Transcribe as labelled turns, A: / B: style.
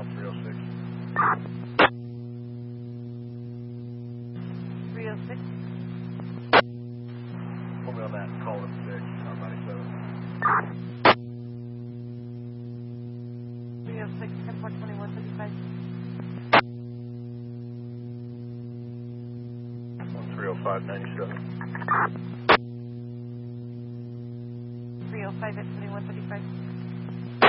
A: 306.
B: 306.
A: Pull me on that, call it 6, R97.
B: 306, 10-4, 21,
A: 305, 97.
B: 305 at 21, 35.